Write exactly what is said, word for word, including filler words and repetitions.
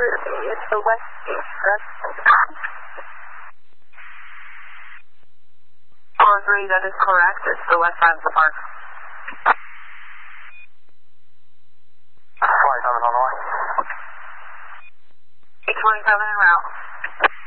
It's the west. four three, that is correct. It's the west side of the park. twenty-seven on the way. eight twenty-seven en route.